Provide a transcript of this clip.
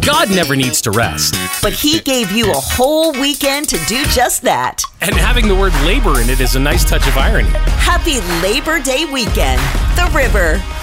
God never needs to rest. But He gave you a whole weekend to do just that. And having the word labor in it is a nice touch of irony. Happy Labor Day weekend, The River.